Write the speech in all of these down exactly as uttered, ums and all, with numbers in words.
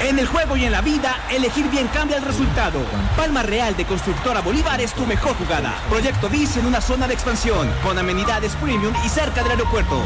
En el juego y en la vida, elegir bien cambia el resultado. Palma Real de Constructora Bolívar es tu mejor jugada. Proyecto BIS en una zona de expansión, con amenidades premium y cerca del aeropuerto.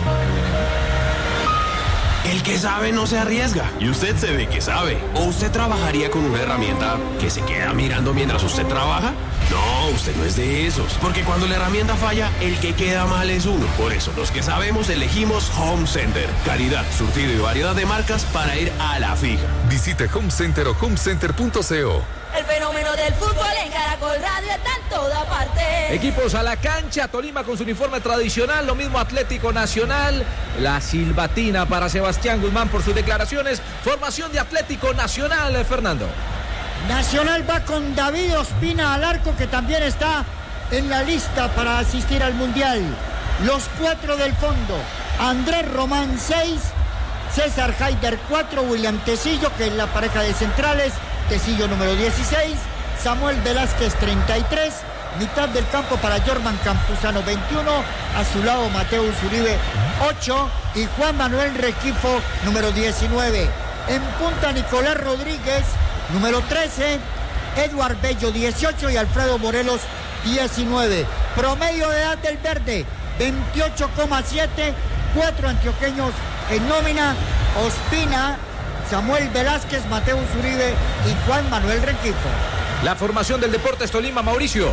El que sabe no se arriesga. Y usted se ve que sabe. ¿O usted trabajaría con una herramienta que se queda mirando mientras usted trabaja? No, usted no es de esos. Porque cuando la herramienta falla, el que queda mal es uno. Por eso, los que sabemos elegimos Home Center. Calidad, surtido y variedad de marcas para ir a la fija. Visite Home Center o homecenter punto co. El fenómeno del fútbol en Caracol Radio está en toda parte. Equipos a la cancha, Tolima con su uniforme tradicional, lo mismo Atlético Nacional, la silbatina para Sebastián Guzmán por sus declaraciones. Formación de Atlético Nacional, Fernando. Nacional va con David Ospina al arco, que también está en la lista para asistir al Mundial. Los cuatro del fondo: Andrés Román seis, César Haider cuatro, William Tecillo, que es la pareja de centrales, Tecillo número dieciséis, Samuel Velázquez treinta y tres, mitad del campo para Jorman Campuzano veintiuno, a su lado Mateus Uribe ocho y Juan Manuel Requifo número diecinueve. En punta Nicolás Rodríguez número trece, Eduard Bello dieciocho y Alfredo Morelos diecinueve. Promedio de edad del verde veintiocho coma siete, cuatro antioqueños en nómina: Ospina, Samuel Velázquez, Mateus Uribe y Juan Manuel Requifo. La formación del Deportes Tolima, Mauricio.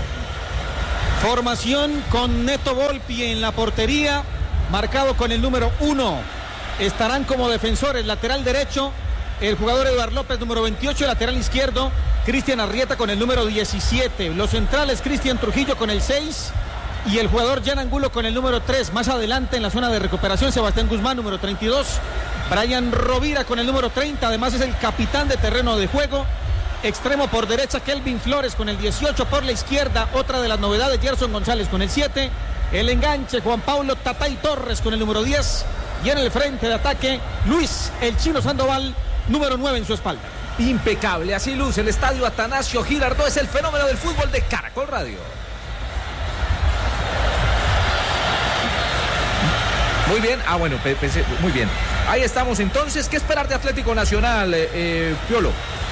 Formación con Neto Volpi en la portería, marcado con el número uno. Estarán como defensores, lateral derecho, el jugador Eduard López, número veintiocho, lateral izquierdo, Cristian Arrieta con el número diecisiete. Los centrales, Cristian Trujillo con el seis y el jugador Jan Angulo con el número tres. Más adelante en la zona de recuperación, Sebastián Guzmán, número treinta y dos. Brian Rovira con el número treinta, además es el capitán de terreno de juego. Extremo por derecha, Kelvin Flores con el dieciocho, por la izquierda, otra de las novedades, Gerson González con el siete. El enganche, Juan Pablo Tatay Torres con el número diez. Y en el frente de ataque, Luis El Chino Sandoval, número nueve en su espalda. Impecable, así luce el estadio Atanasio Girardot, es el fenómeno del fútbol de Caracol Radio. Muy bien, ah bueno, pensé, muy bien. Ahí estamos entonces, ¿qué esperar de Atlético Nacional, eh, eh, Piolo?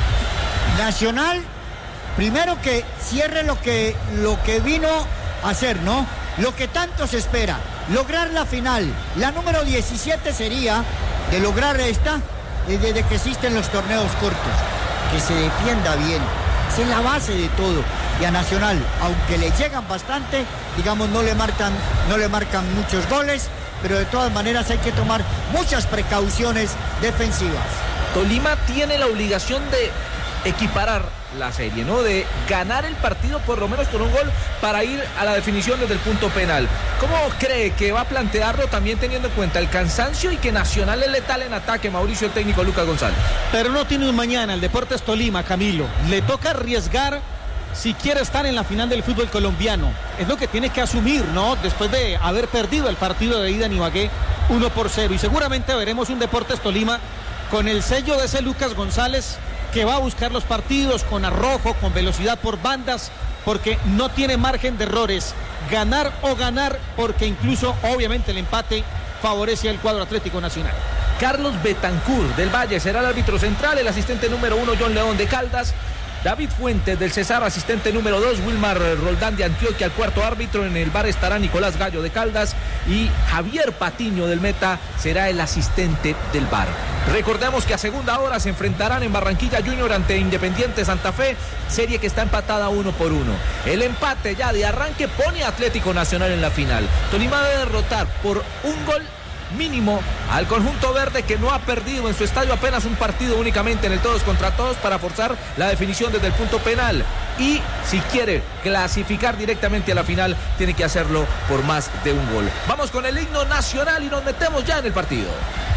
Nacional, primero que cierre lo que, lo que vino a hacer, ¿no? Lo que tanto se espera, lograr la final. La número diecisiete sería de lograr esta, desde que existen los torneos cortos, que se defienda bien, esa es la base de todo. Y a Nacional, aunque le llegan bastante, digamos, no le marcan, no le marcan muchos goles, pero de todas maneras hay que tomar muchas precauciones defensivas. Tolima tiene la obligación de equiparar la serie, ¿no? De ganar el partido por lo menos con un gol para ir a la definición desde el punto penal. ¿Cómo cree que va a plantearlo, también teniendo en cuenta el cansancio y que Nacional es letal en ataque, Mauricio, el técnico Lucas González? Pero no tiene un mañana el Deportes Tolima, Camilo. Le toca arriesgar si quiere estar en la final del fútbol colombiano. Es lo que tiene que asumir, ¿no? Después de haber perdido el partido de ida en Ibagué uno por cero. Y seguramente veremos un Deportes Tolima con el sello de ese Lucas González, que va a buscar los partidos con arrojo, con velocidad por bandas, porque no tiene margen de errores. Ganar o ganar, porque incluso, obviamente, el empate favorece al cuadro Atlético Nacional. Carlos Betancourt del Valle será el árbitro central, el asistente número uno, John León de Caldas. David Fuentes del Cesar, asistente número dos, Wilmar Roldán de Antioquia, el cuarto árbitro. En el bar estará Nicolás Gallo de Caldas y Javier Patiño del Meta será el asistente del bar. Recordemos que a segunda hora se enfrentarán en Barranquilla Junior ante Independiente Santa Fe, serie que está empatada uno por uno. El empate ya de arranque pone a Atlético Nacional en la final. Tolima debe derrotar por un gol mínimo al conjunto verde, que no ha perdido en su estadio apenas un partido únicamente en el todos contra todos, para forzar la definición desde el punto penal, y si quiere clasificar directamente a la final tiene que hacerlo por más de un gol. Vamos con el himno nacional y nos metemos ya en el partido.